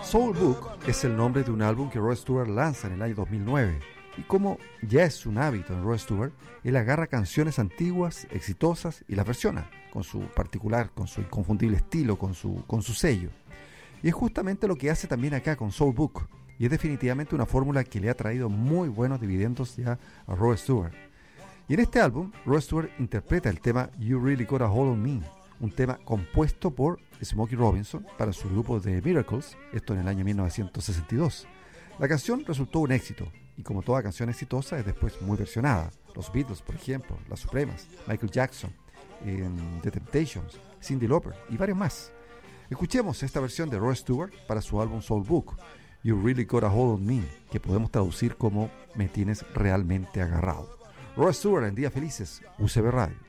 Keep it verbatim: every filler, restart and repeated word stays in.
Soul Book es el nombre de un álbum que Rod Stewart lanza en el año dos mil nueve, y como ya es un hábito en Rod Stewart, él agarra canciones antiguas, exitosas, y las versiona con su particular, con su inconfundible estilo, con su, con su sello. Y es justamente lo que hace también acá con Soul Book, y es definitivamente una fórmula que le ha traído muy buenos dividendos ya a Rod Stewart. Y en este álbum, Rod Stewart interpreta el tema You Really Got a Hold on Me, un tema compuesto por Smokey Robinson para su grupo The Miracles, esto en el año mil novecientos sesenta y dos. La canción resultó un éxito, y como toda canción exitosa es después muy versionada. Los Beatles, por ejemplo, Las Supremas, Michael Jackson, eh, The Temptations, Cyndi Lauper y varios más. Escuchemos esta versión de Rod Stewart para su álbum Soul Book, You Really Got a Hold on Me, que podemos traducir como Me tienes realmente agarrado. Rod Stewart en Días Felices, U C B Radio.